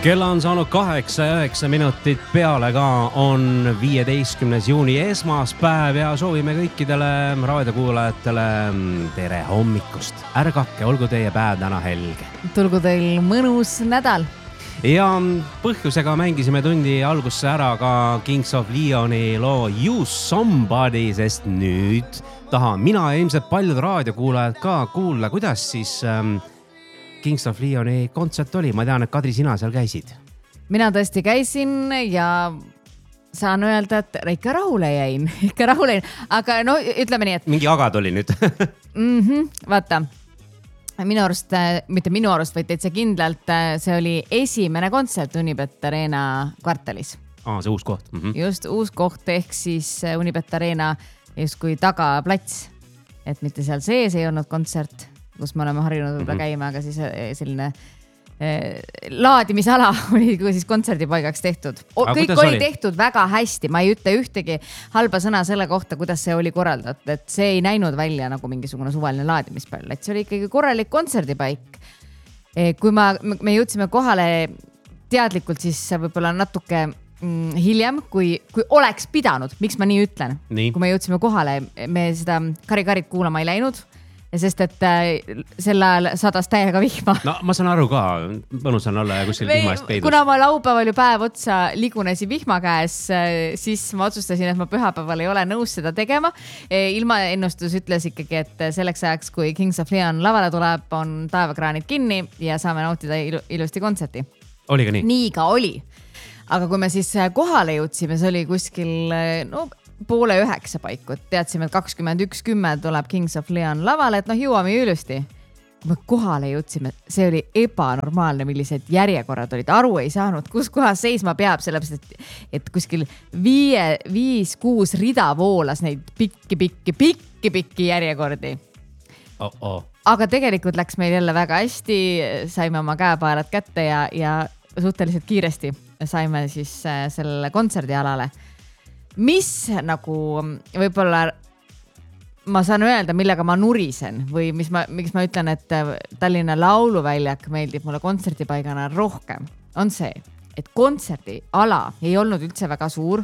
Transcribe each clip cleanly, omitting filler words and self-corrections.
Kella on saanud 8-9 minutit peale ka, on 15. juuni esmaspäev ja soovime kõikidele raadiokuulajatele tere hommikust. Ärgake, olgu teie päev täna helge. Tulgu teil mõnus nädal. Ja põhjusega mängisime tundi algusse ära ka Kings of Leoni loo You Somebody, sest nüüd tahan mina ja ilmselt paljud raadiokuulajad ka kuulla, kuidas siis Kings of Leoni kontsert oli. Ma tean, et Kadri, sina seal käisid. Mina tõesti käisin ja saan öelda, et ikka rahule jäin. Aga no ütleme nii, et... Mingi agad oli nüüd. Vaata, minu arust, mitte minu arust, vaid täitsa kindlalt, see oli esimene kontsert Unibet Arena kvartalis. See uus koht. Just uus koht, ehk siis Unibet Arena justkui tagaplats. Et mitte seal sees ei olnud kontsert, kus me oleme harjunud käima, aga siis selline laadimisala oli siis kontserdipaigaks tehtud. Kõik oli tehtud väga hästi, ma ei ütle ühtegi halba sõna selle kohta, kuidas see oli korraldatud, et see ei näinud välja nagu mingisugune suvaline laadimispäev, et see oli ikkagi korralik kontserdipaik. Kui me jõudsime kohale teadlikult, siis võib-olla natuke hiljem, kui oleks pidanud, miks ma nii ütlen, kui me jõudsime kohale, me seda Kari-Karit kuulama ei läinud, sest et sel ajal sadas täiega vihma. No ma saan aru ka, mõnus on olla kuskil vihma eest peidus. Kuna ma laupäeval ju päev otsa ligunesi vihma käes, siis ma otsustasin, et ma pühapäeval ei ole nõus seda tegema. Ilmaennustus ütles ikkagi, et selleks ajaks, kui Kings of Leon lavale tuleb, on taevakraanid kinni ja saame nautida ilusti kontserti. Oli ka nii? Nii ka oli. Aga kui me siis kohale jõudsime, see oli kuskil 8:30 paiku, et teadsime, et 21:10 tuleb Kings of Leon lavale, et jõuame ilusti. Kui me kohale jõudsime, see oli ebanormaalne, millised järjekorrad olid. Aru ei saanud, kus kohas seisma peab, sellepärast, et kuskil 5-6 rida voolas neid pikki järjekordi. Aga tegelikult läks meil jälle väga hästi, saime oma käepaelad kätte ja suhteliselt kiiresti saime siis sellele kontserdialale. Mis nagu võib-olla ma saan öelda, millega ma nurisen või miks ma ütlen, et Tallinna lauluväljak meeldib mulle kontserdipaigana rohkem, on see, et kontserdiala ei olnud üldse väga suur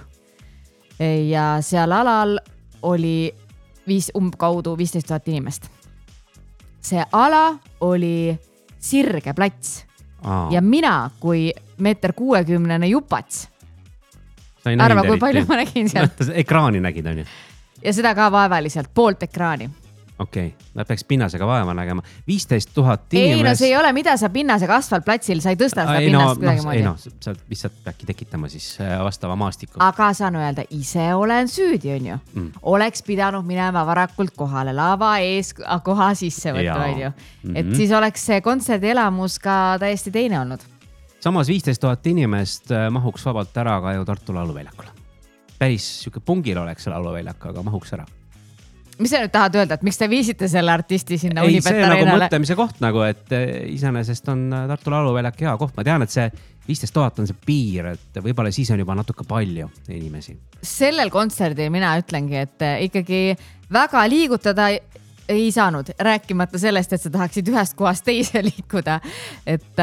ja seal alal oli umbkaudu 15 000 inimest. See ala oli sirge plats ja mina kui 1,60 m jupats arva, kui palju ma nägin seal. Ekraani nägid, on ju? Ja seda ka vaevaliselt, poolt ekraani. Okei, peaks pinnasega vaeva nägema. 15 000 inimest... Ei, no see ei ole, mida sa pinnasega asfaltplatsil, sa ei tõsta seda pinnast kuidagi moodi. Sa lihtsalt peabki tekitama siis vastava maastiku. Aga saan öelda, ise olen süüdi, on ju. Oleks pidanud minema varakult kohale, lava ees koha sisse võtta, on ju. Et siis oleks see kontserdielamus ka täiesti teine olnud. Samas 15 000 inimest mahuks vabalt ära ka ju Tartu lauluväljakule. Päris siuke pungil oleks see lauluväljak, aga mahuks ära. Mis sa nüüd tahad öelda, et miks te viisite selle artisti sinna Unibet Arenale? Ei, see nagu mõtlemise koht, nagu, et iseenesest on Tartu lauluväljak hea koht. Ma tean, et see 15 000 on see piir, et võib-olla siis on juba natuke palju inimesi. Sellel kontserdil mina ütlengi, et ikkagi väga liigutada ei saanud, rääkimata sellest, et sa tahaksid ühest kohast teise liikuda, et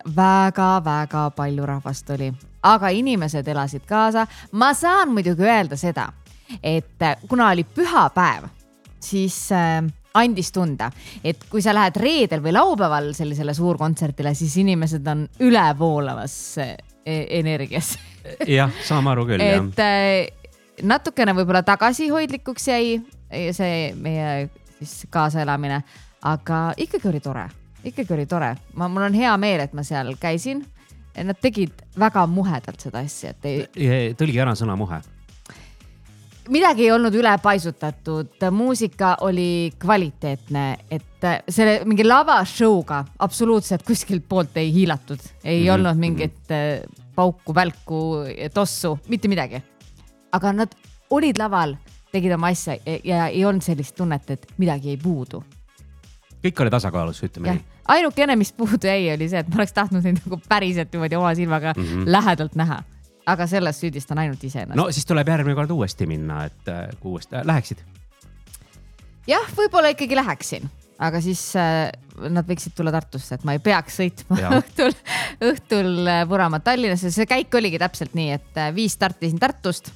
väga palju rahvast oli, aga inimesed elasid kaasa. Ma saan muidugi öelda seda, et kuna oli pühapäev, siis andis tunda, et kui sa lähed reedel või laupäeval sellisele suurkontserdile, siis inimesed on ülevoolavas energias. Jah, saame aru küll. Et natukene võib-olla tagasihoidlikuks jäi see meie siis kaasaelamine, aga ikkagi oli tore. Mul on hea meel, et ma seal käisin. Nad tegid väga muhedalt seda asja. Tõlgi ära sõna muhe. Midagi ei olnud üle paisutatud. Muusika oli kvaliteetne, et selle mingi lavashowga absoluutselt kuskilt poolt ei hiilatud. Ei olnud mingit pauku, välku, tossu, mitte midagi. Aga nad olid laval, tegid oma asja ja ei olnud sellist tunnet, et midagi ei puudu. Kõik oli tasakaalus, ütleme nii. Ainukene, mis puudu ei, oli see, et ma oleks tahtnud neid nagu päriselt oma silmaga lähedalt näha. Aga sellest süüdistan ainult ise ennast. No siis tuleb järgmine kord uuesti minna, et kui uuesti läheksid? Jah, võib-olla ikkagi läheksin. aga siis nad võiksid tulla Tartusse, et ma ei peaks sõitma õhtul vurama Tallinnasse. See käik oligi täpselt nii, et 5 startisin Tartust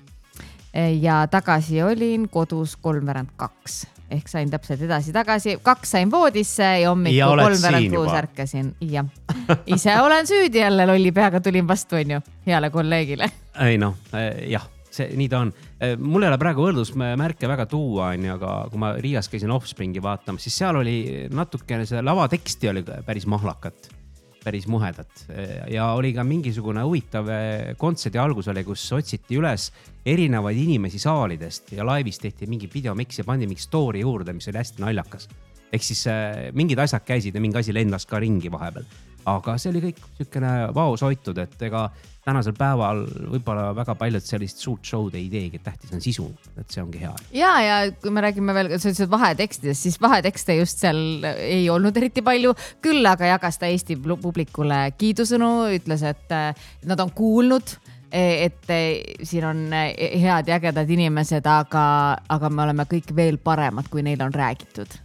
ja tagasi olin kodus 3:02 ehk sain täpselt edasi-tagasi. 2 sain voodisse ja hommikul 3:06 ärkasin. Ja ise olen süüdi jälle, lolli peaga tulin vastu, on ju, heale kolleegile. Ei noh, jah. Nii ta on. Mul ei ole praegu võrdlusmärke väga tuua, aga kui ma Riias käisin Offspringi vaatama, siis seal oli natukene see lavateksti oli päris mahlakat, päris muhedat ja oli ka mingisugune huvitav kontserdi algus oli, kus otsiti üles erinevaid inimesi saalidest ja laivis tehti mingi videomix ja pandi mingi story juurde, mis oli hästi naljakas. Ehk siis mingid asjad käisid ja mingi asi lendas ka ringi vahepeal. Aga see oli kõik niisugune vaos hoitud, et ega tänasel päeval võib-olla väga paljud sellist suurt show'd ei teegi, et tähtis on sisu, et see ongi hea. Ja kui me räägime veel vahetekstidest, siis vahetekste just seal ei olnud eriti palju, küll aga jagas ta Eesti publikule kiidusõnu, ütles, et nad on kuulnud, et siin on head ja ägedad inimesed, aga me oleme kõik veel paremad, kui neil on räägitud.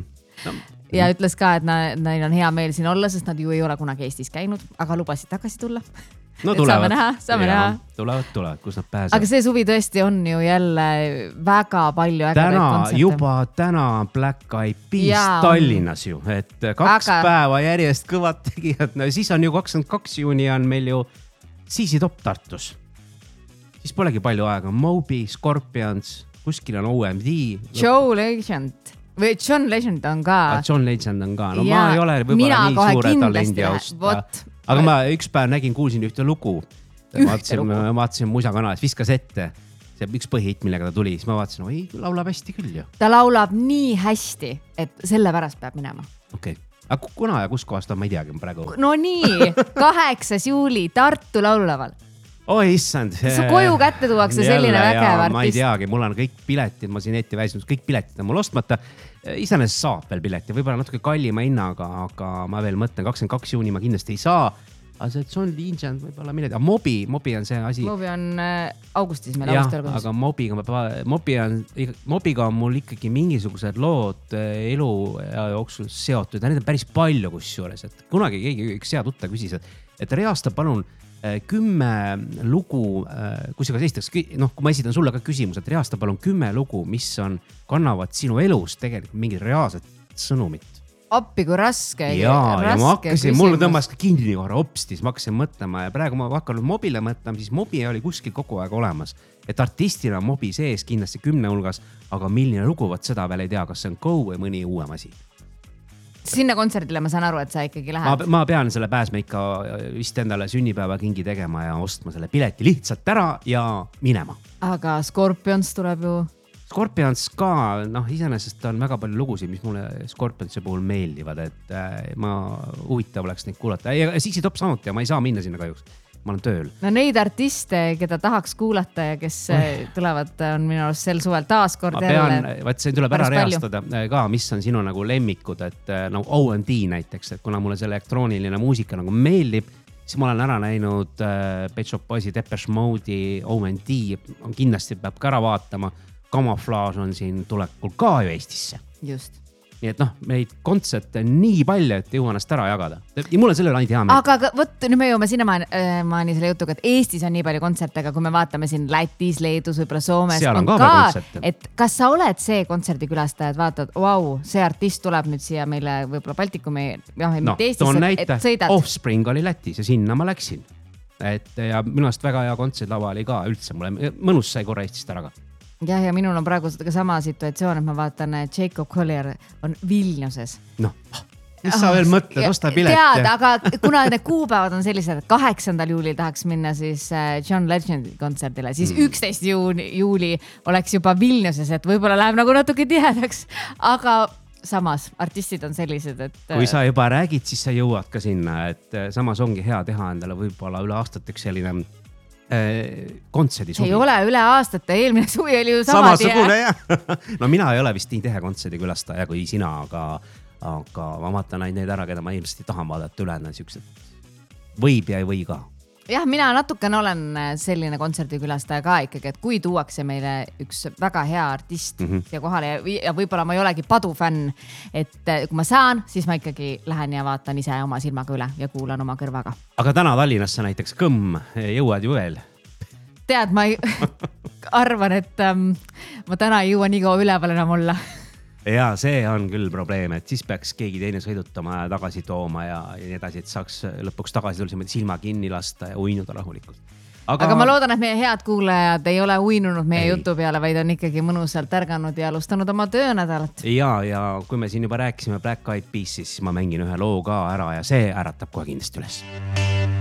Ja ütles ka, et neil on hea meel siin olla, sest nad ju ei ole kunagi Eestis käinud, aga lubasid tagasi tulla. No tulevad. Saame näha. Tulevad, kus nad pääsevad. Aga see suvi tõesti on ju jälle väga palju ägedaid kontserte. Täna Black Eyed Peas Tallinnas ju, et 2 päeva järjest kõvad tegijad. No, siis on ju 22 juuni on meil ju CC Top Tartus. Siis polegi palju aega. Moby, Scorpions, kuskil on OMD. Joe Legend. Või John Legend on ka. John Legend on ka. No ma ei ole võib-olla nii suure talendi austa. Aga ma üks päev kuulsin ühte lugu. Vaatasin musakanaalis, viskas ette. See üks põhihit, millega ta tuli. Siis ma vaatasin, oi, laulab hästi küll ju. Ta laulab nii hästi, et selle pärast peab minema. Okei. Aga kuna ja kus kohast on, ma ei teagi praegu. No nii, 8. juuli Tartu laulaval. Oi, issand. Su koju kätte tuuakse selline vägev artist. Ma ei teagi, mul on kõik piletid, ma siin ette väisinud, kõik piletid on mul ostmata. Iseenes saab veel pileti, võib-olla natuke kallima hinnaga, aga ma veel mõtlen, 22 juuni ma kindlasti ei saa. Aga see John Legend võib-olla millegi. Mobi on see asi. Mobi on augustis meil augustil. Aga Mobiga on mul ikkagi mingisugused lood elu jooksul seotud ja need on päris palju kusjuures. Et kunagi üks hea tutta küsis, et reasta palun 10 lugu, kusjuures esitaks, kui ma esitan sulle ka küsimus, et reasta palun 10 lugu, mis kannavad sinu elus tegelikult mingid reaalsed sõnumit. Appi, kui raske. Ja ma hakkasin, mulle tõmbas ka kinni korra opstis, ma hakkasin mõtlema ja praegu ma hakkan Mobile mõtlema, siis Mobi oli kuskil kogu aeg olemas. Et artistina on Mobi sees kindlasti 10 hulgas, aga milline lugu, võt seda veel ei tea, kas see on Go või mõni uuem asi. Sinna kontserdile ma saan aru, et sa ikkagi lähed. Ma pean selle pääsma ikka vist endale sünnipäeva kingi tegema ja ostma selle pileti lihtsalt ära ja minema. Aga Scorpions tuleb ju. Scorpions ka, iseenesest on väga palju lugusid, mis mulle Scorpionsi puhul meeldivad, et ma huvitav oleks neid kuulata. Ja CC Top samuti ja ma ei saa minna sinna kahjuks. Ma olen tööl. No neid artiste, keda tahaks kuulata ja kes tulevad, on minu arust sel suvel taaskord jälle. See tuleb ära reastada ka, mis on sinu lemmikud, et OMD näiteks, et kuna mulle see elektrooniline muusika meeldib, siis ma olen ära näinud Pet Shop Boysi, Depeche Mode'i, OMD, kindlasti peab ka ära vaatama. Camouflage on siin tulekul ka ju Eestisse. Just. Nii et meid kontserte nii palju, et jõuan ennast ära jagada. Ja mul on selle ainult hea meel. Aga võt, nüüd me jõuame sinna maani selle jutuga, et Eestis on nii palju kontserte, aga kui me vaatame siin Lätis, Leedus, võib-olla Soomes. Seal on ka kontserte. Et kas sa oled see kontserdikülastaja, et vaatad, see artist tuleb nüüd siia meile võib-olla Baltikumi, mitte Eestis, et sõidad. Offspring oli Lätis ja sinna ma läksin. Ja minu arust väga hea kontserdlava oli ka üldse. Mulle mõnus sai korra Eestist ära ka. Ja minul on praegu ka sama situatsioon, et ma vaatan, Jacob Collier on Vilniuses. mis sa veel mõtled, osta pileti. Tead, aga kuna need kuupäevad on sellised, et 8. juulil tahaks minna siis John Legendi kontserdile, siis 11. juuli oleks juba Vilniuses, et võib-olla läheb nagu natuke tihedaks, aga samas artistid on sellised, et... Kui sa juba räägid, siis sa jõuad ka sinna, et samas ongi hea teha endale võib-olla üle aastateks selline kontserdi suvi. Ei ole üle aastate, eelmine suvi oli ju samasugune jah. No mina ei ole vist nii tehe kontserdi külastaja kui sina, aga ma vaatan neid ära, keda ma ilmselt tahan vaadata üle, siuksed võib ja ei või ka. jah, mina natukene olen selline kontserdikülastaja ka ikkagi, et kui tuuakse meile üks väga hea artist siia kohale ja võib-olla ma ei olegi padufänn, et kui ma saan, siis ma ikkagi lähen ja vaatan ise oma silmaga üle ja kuulan oma kõrvaga. Aga täna Tallinnasse näiteks kõmm, jõuad ju veel? Tead, ma arvan, et ma täna ei jõua nii kaua üleval enam olla. Ja see on küll probleem, et siis peaks keegi teine sõidutama ja tagasi tooma ja nii edasi, et saaks lõpuks tagasi tulnud silma kinni lasta ja uinuda rahulikult. Aga ma loodan, et meie head kuulajad ei ole uinunud meie jutu peale, vaid on ikkagi mõnusalt ärganud ja alustanud oma töönädalat. Ja kui me siin juba rääkisime Black Eyed Peas'ist, siis ma mängin ühe loo ka ära ja see äratab kohe kindlasti üles.